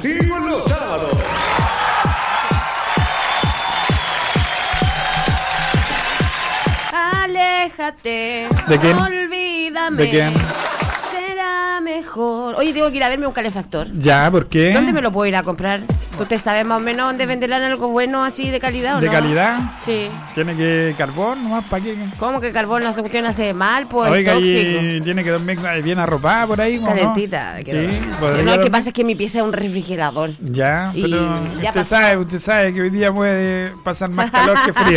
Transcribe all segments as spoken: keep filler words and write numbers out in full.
contigo los sábados. Aléjate. ¿De quién? Olvídame. ¿De quién? Será mejor. Oye, tengo que ir a verme un calefactor. Ya, ¿por qué? ¿Dónde me lo puedo ir a comprar? ¿Usted sabe más o menos dónde venderán algo bueno así de calidad o ¿De no? calidad? Sí. ¿Tiene que carbón nomás para qué? ¿Cómo que carbón no se cuestión hace mal? Pues Oiga, tóxico. y tiene que dormir bien arropada por ahí, ¿no? Calentita. Sí, Sí, podría no, lo que dormir. pasa es que mi pieza es un refrigerador. Ya, Y pero ya usted pasó. sabe, usted sabe que hoy día puede pasar más calor que frío.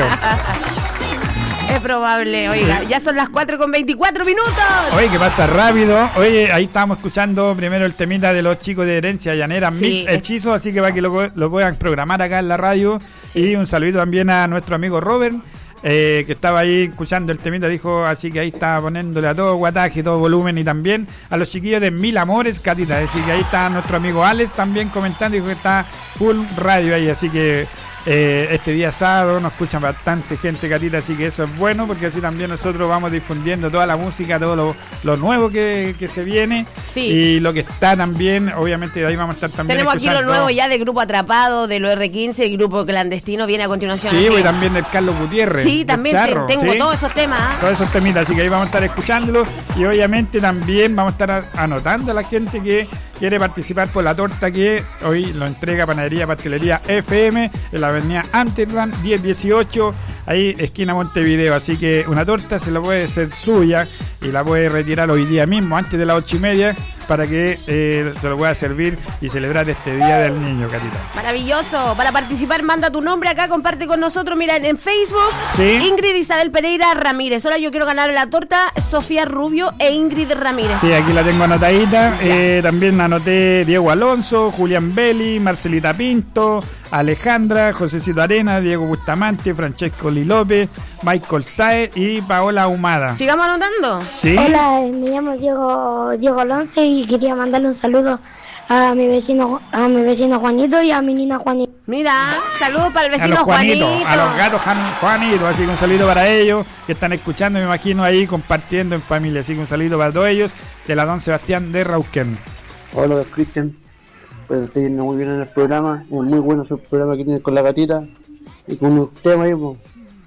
Es probable, oiga, ya son las cuatro con veinticuatro minutos. Oye, que pasa rápido. Oye, ahí estábamos escuchando primero el temita de los chicos de Herencia Llanera, Sí, Mis es- Hechizos, así que para que lo, lo puedan programar acá en la radio. Sí. Y un saludito también a nuestro amigo Robert, eh, que estaba ahí escuchando el temita, dijo, así que ahí está poniéndole a todo guataje, todo volumen, y también a los chiquillos de Mil Amores, Catita, así que ahí está nuestro amigo Alex también comentando, dijo que está full radio ahí, así que eh, este día sábado nos escuchan bastante gente, Catita, así que eso es bueno, porque así también nosotros vamos difundiendo toda la música, todo lo, lo nuevo que, que se viene, Sí. y lo que está también, obviamente de ahí vamos a estar también Tenemos aquí lo escuchando. nuevo ya de Grupo Atrapado, de lo erre quince, el Grupo Clandestino viene a continuación. Sí, Aquí. y también del Carlos Gutiérrez. Sí, del también te- Charro, tengo ¿sí? todos esos temas. ¿ah? Todos esos temitas, así que ahí vamos a estar escuchándolo, y obviamente también vamos a estar a- anotando a la gente que quiere participar por la torta que hoy lo entrega Panadería Pastelería F M en la avenida Amsterdam diez dieciocho, ahí esquina Montevideo, así que una torta se la puede ser suya y la puede retirar hoy día mismo antes de las ocho y media para que eh, se lo pueda servir y celebrar este Día del Niño, Catita. Maravilloso. Para participar, manda tu nombre acá, comparte con nosotros. Mira, en Facebook, Sí. Ingrid Isabel Pereira Ramírez. Ahora yo quiero ganar la torta, Sofía Rubio e Ingrid Ramírez. Sí, aquí la tengo anotadita. Eh, también anoté Diego Alonso, Julián Belli, Marcelita Pinto, Alejandra, Josecito Arena, Diego Bustamante, Francesco Lilópez, Michael Saez y Paola Humada. Sigamos anotando. ¿Sí? Hola, eh, me llamo Diego Diego Alonso y quería mandarle un saludo a mi vecino a mi vecino Juanito y a mi niña Juanito. Mira, saludos para el A vecino los Juanitos, Juanito. a los gatos Jan- Juanitos, así que un saludo para ellos que están escuchando, me imagino, ahí compartiendo en familia. Así que un saludo para todos ellos de la Don Sebastián de Rauquén. Hola, Cristian. Pues estoy yendo muy bien en el programa. Es muy bueno su programa que tienes con la gatita. Y con un tema ahí, pues,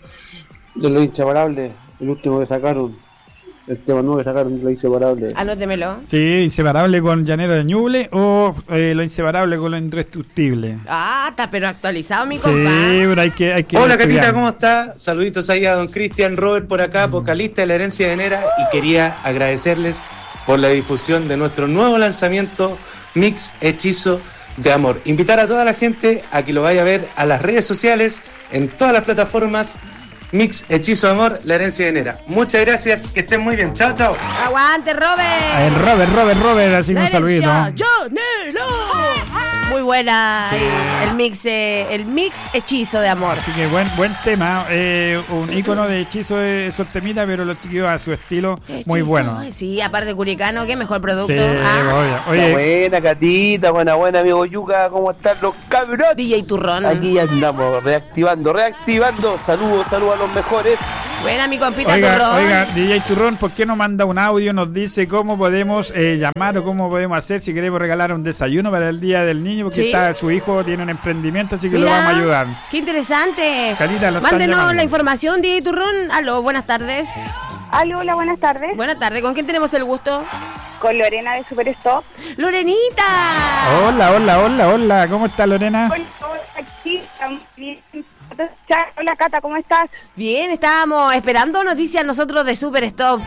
de los inseparables. El último que sacaron. El tema nuevo que sacaron de los inseparables. Anótemelo. Sí, inseparable con Llanero de Ñuble o eh, lo inseparable con lo indestructible. Ah, está pero actualizado mi Sí, compa. pero hay que, hay que Hola estudiar. Catita, ¿cómo está? Saluditos ahí a don Cristian, Robert por acá, vocalista de La Herencia de Nera, y quería agradecerles por la difusión de nuestro nuevo lanzamiento Mix Hechizo de Amor. Invitar a toda la gente a que lo vaya a ver a las redes sociales, en todas las plataformas. Mix Hechizo de Amor, La Herencia de Nera. Muchas gracias, que estén muy bien. Chao, chao. Aguante, Robert. El Robert, Robert, Robert, así que un saludito. Llanero. Muy buena el, el mix, eh, el mix hechizo de amor. Así que buen buen tema, eh, un ícono de hechizo de esos temitas, pero los chiquillos a su estilo muy Hechizo, bueno. Sí, aparte Curicano, qué mejor producto. Sí, Ah, obvio. Oye, Buena, Catita, buena, buena, amigo Yuca, ¿cómo están los cabrones? D J Turrón. Aquí ya andamos, reactivando, reactivando. Saludos, saludos a los mejores. Buena mi compita oiga, Turrón. oiga, D J Turrón, ¿por qué no manda un audio? Nos dice cómo podemos eh, llamar o cómo podemos hacer si queremos regalar un desayuno para el Día del Niño, porque Sí. está, su hijo tiene un emprendimiento, así que Mira, lo vamos a ayudar. Qué interesante. Carita, lo están Mándenos llamando. la información, D J Turrón. Aló, buenas tardes. Aló, hola, buenas tardes. Buenas tardes, ¿con quién tenemos el gusto? Con Lorena de Super Stop. ¡Lorenita! Hola, hola, hola, hola, ¿cómo está Lorena? Hola, hola, aquí, estamos bien. Hola, Cata, ¿cómo estás? Bien, estábamos esperando noticias nosotros de Super Stop.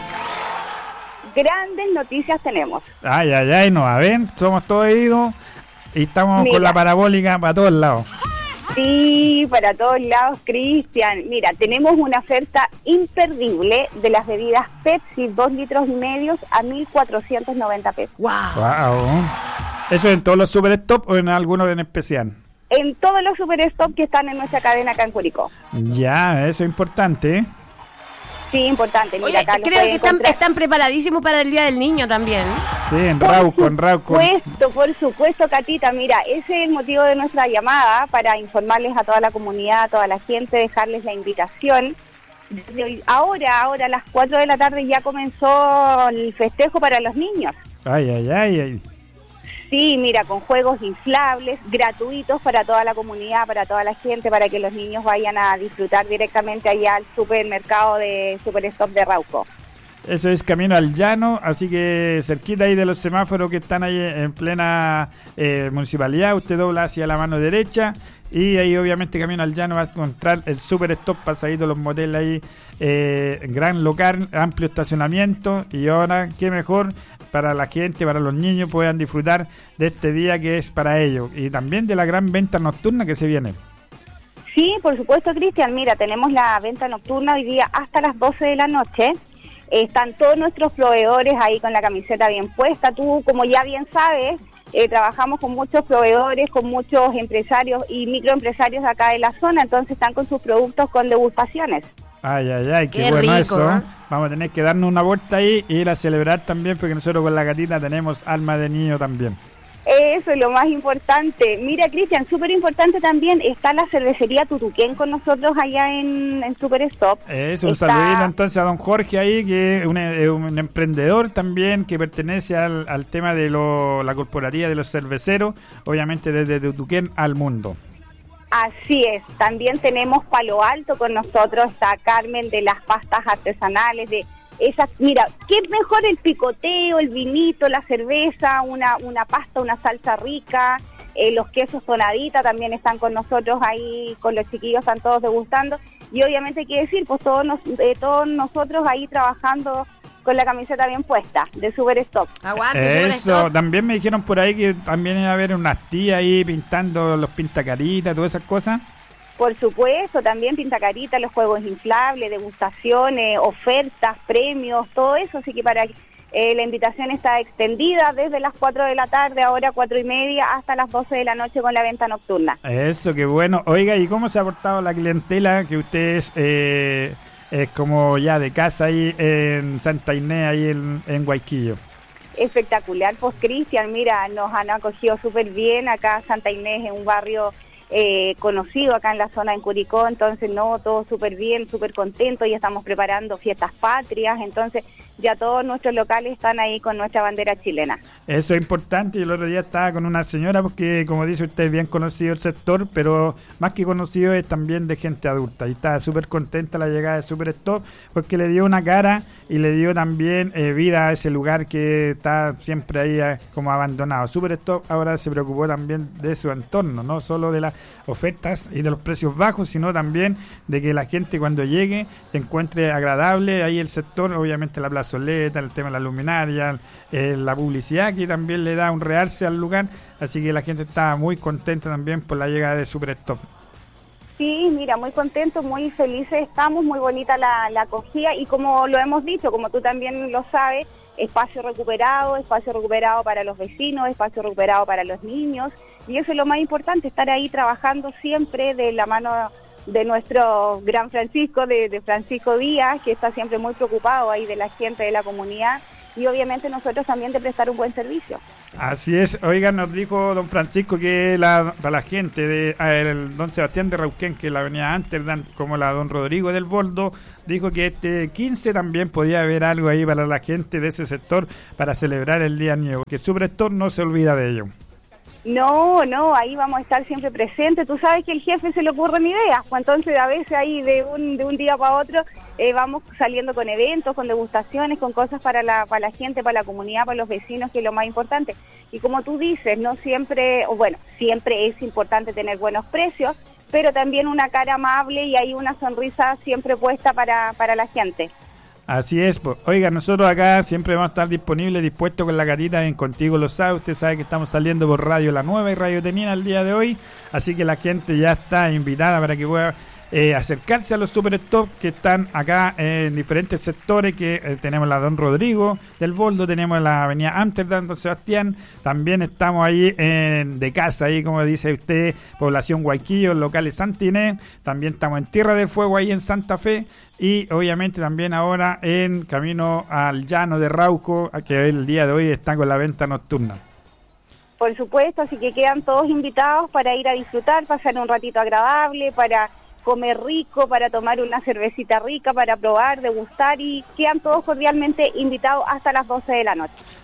Grandes noticias tenemos. Ay, ay, ay, no, a ver, somos todos idos y estamos Mira. con la parabólica para todos lados. Sí, para todos lados, Cristian. Mira, tenemos una oferta imperdible de las bebidas Pepsi, dos litros y medio a mil cuatrocientos noventa pesos. ¡Wow! Wow. ¿Eso en todos los Super Stop o en algunos en especial? En todos los Super Stop que están en nuestra cadena acá en Curicó. Ya, eso es importante, ¿eh? Sí, importante. Mira, Oye, acá lo creo pueden que están, encontrar. están preparadísimos para el Día del Niño también. Sí, en Rauco, en Rauco. Por supuesto, por supuesto, Catita. Mira, ese es el motivo de nuestra llamada, para informarles a toda la comunidad, a toda la gente, dejarles la invitación. Desde hoy- ahora, ahora a las cuatro de la tarde ya comenzó el festejo para los niños. Ay, ay, ay, ay. Sí, mira, con juegos inflables, gratuitos para toda la comunidad, para toda la gente, para que los niños vayan a disfrutar directamente allá al supermercado de Super Stop de Rauco. Eso es camino al llano, así que cerquita ahí de los semáforos que están ahí en plena eh, municipalidad, usted dobla hacia la mano derecha y ahí obviamente camino al llano va a encontrar el Super Stop, pasadito los moteles ahí, eh, gran local, amplio estacionamiento y ahora qué mejor para la gente, para los niños puedan disfrutar de este día que es para ellos y también de la gran venta nocturna que se viene. Sí, por supuesto, Cristian, mira, tenemos la venta nocturna hoy día hasta las doce de la noche. Están todos nuestros proveedores ahí con la camiseta bien puesta. Tú, como ya bien sabes, eh, trabajamos con muchos proveedores, con muchos empresarios y microempresarios acá de la zona, entonces están con sus productos con degustaciones. Ay, ay, ay, qué, Qué bueno rico, eso. ¿eh? Vamos a tener que darnos una vuelta ahí e ir a celebrar también, porque nosotros con la gatita tenemos alma de niño también. Eso es lo más importante. Mira, Cristian, súper importante también, está la cervecería Tutuquén con nosotros allá en, en Super Stop. Es un está... saludito entonces a don Jorge ahí, que es un, eh, un emprendedor también que pertenece al, al tema de lo, la corporativa de los cerveceros, obviamente desde Tutuquén al mundo. Así es, también tenemos Palo Alto con nosotros, está Carmen de las pastas artesanales, de esas, mira, qué mejor el picoteo, el vinito, la cerveza, una, una pasta, una salsa rica, eh, los quesos tonadita también están con nosotros ahí, con los chiquillos están todos degustando, y obviamente hay que decir, pues todos, nos, eh, todos nosotros ahí trabajando con la camiseta bien puesta, de Super Stop. Aguante, Eso, Super Stop. también me dijeron por ahí que también iba a haber unas tías ahí pintando los pintacaritas, todas esas cosas. Por supuesto, también pintacarita, los juegos inflables, degustaciones, ofertas, premios, todo eso, así que para eh, la invitación está extendida desde las cuatro de la tarde, ahora cuatro y media, hasta las doce de la noche con la venta nocturna. Eso, qué bueno. Oiga, ¿y cómo se ha portado la clientela que ustedes... Eh, es como ya de casa ahí en Santa Inés, ahí en, en Guayquillo? Espectacular, pues Cristian, mira, nos han acogido súper bien acá Santa Inés, en un barrio eh, conocido acá en la zona en Curicó, entonces no, todo súper bien, súper contento, ya estamos preparando fiestas patrias, entonces ya todos nuestros locales están ahí con nuestra bandera chilena. Eso es importante, y el otro día estaba con una señora, porque como dice usted, es bien conocido el sector, pero más que conocido es también de gente adulta, y estaba súper contenta la llegada de Super Stop, porque le dio una cara y le dio también eh, vida a ese lugar que está siempre ahí eh, como abandonado. Super Stop ahora se preocupó también de su entorno, no solo de las ofertas y de los precios bajos, sino también de que la gente cuando llegue se encuentre agradable ahí el sector, obviamente la plazoleta, el tema de la luminaria, eh, la publicidad que también le da un realce al lugar, así que la gente está muy contenta también por la llegada de Super Stop. Sí, mira, muy contentos, muy felices estamos, muy bonita la, la acogida y como lo hemos dicho, como tú también lo sabes, espacio recuperado, espacio recuperado para los vecinos, espacio recuperado para los niños, y eso es lo más importante, estar ahí trabajando siempre de la mano de nuestro gran Francisco, de, de Francisco Díaz, que está siempre muy preocupado ahí de la gente, de la comunidad, y obviamente nosotros también de prestar un buen servicio. Así es, oiga, nos dijo don Francisco que la, para la gente de el don Sebastián de Rauquén, que la avenida Amsterdam, como la don Rodrigo del Boldo, dijo que este quince también podía haber algo ahí para la gente de ese sector para celebrar el Día Niego, que Super Stop no se olvida de ello. No, no, ahí vamos a estar siempre presentes. Tú sabes que el jefe se le ocurren ideas, pues entonces a veces ahí de un de un día para otro eh, vamos saliendo con eventos, con degustaciones, con cosas para la para la gente, para la comunidad, para los vecinos, que es lo más importante. Y como tú dices, no siempre, o bueno, siempre es importante tener buenos precios, pero también una cara amable y hay una sonrisa siempre puesta para, para la gente. Así es, pues. Oiga, nosotros acá siempre vamos a estar disponibles, dispuestos con la gatita en Contigo Lo Sabe. Usted sabe que estamos saliendo por Radio La Nueva y Radio Tenina el día de hoy, así que la gente ya está invitada para que pueda eh, acercarse a los Super Stop que están acá eh, en diferentes sectores, que eh, tenemos la Don Rodrigo del Boldo, tenemos la avenida Amsterdam, Don Sebastián, también estamos ahí en, de casa, ahí como dice usted, población Guayquillo, locales Santa Inés, también estamos en Tierra del Fuego ahí en Santa Fe, y obviamente también ahora en camino al llano de Rauco, que el día de hoy está con la venta nocturna. Por supuesto, así que quedan todos invitados para ir a disfrutar, pasar un ratito agradable, para comer rico, para tomar una cervecita rica, para probar, degustar, y quedan todos cordialmente invitados hasta las doce de la noche.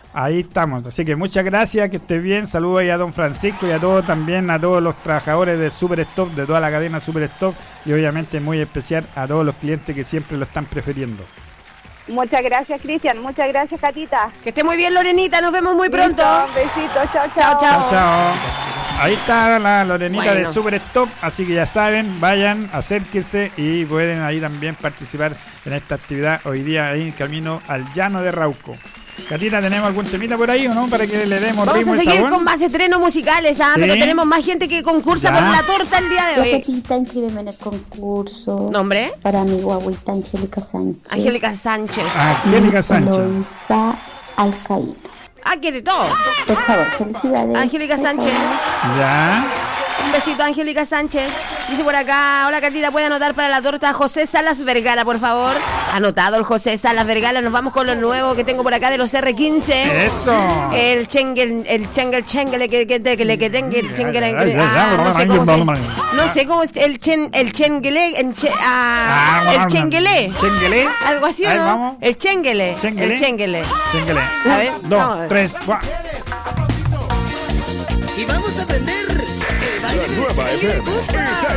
Ahí estamos, así que muchas gracias, que esté bien, saludos ahí a don Francisco y a todos también, a todos los trabajadores de Super Stop, de toda la cadena Super Stop y obviamente muy especial a todos los clientes que siempre lo están prefiriendo. Muchas gracias, Cristian. Muchas gracias, Catita. Que esté muy bien, Lorenita. Nos vemos muy pronto. Un besito. Chao, Chao, chao. chao. Chao, chao. Ahí está la Lorenita Bueno. de Super Stop, así que ya saben, vayan, acérquense y pueden ahí también participar en esta actividad hoy día ahí en camino al llano de Rauco. Catita, ¿tenemos algún temita por ahí o no? Para que le demos Vamos ritmo a y seguir sabor. con más estrenos musicales, ¿ah? Sí. Pero tenemos más gente que concursa Ya. por la torta el día de La hoy. Catita, inscríbeme en el concurso. ¿Nombre? Para mi guaguita Angélica Sánchez. Angélica Sánchez. Angélica Sánchez. Loisa Alcaíno. Ah, quiere todo. Por favor, felicidades. Angélica Por Sánchez. favor. Ya. Un besito a Angélica Sánchez. Dice por acá, hola Catita, ¿puede anotar para la torta José Salas Vergara, por favor? Anotado el José Salas Vergara. Nos vamos con lo nuevo que tengo por acá de los R quince. Eso. El chengue, el chengue, el chengue, que que que que que tengue, el chengue, Ya, ya, ya, ah, ya, no sé ya, cómo ya, se, ya. no sé cómo es el chen, el chenguele, el che- ah, Ah, el chenguele, Chenguele. algo así, A ver, ¿no? vamos. El chenguele, Chenguele. el chenguele. Chenguele. A ver, Un, dos, vamos a ver. tres, cuatro. Y vamos a aprender el baile del chengue.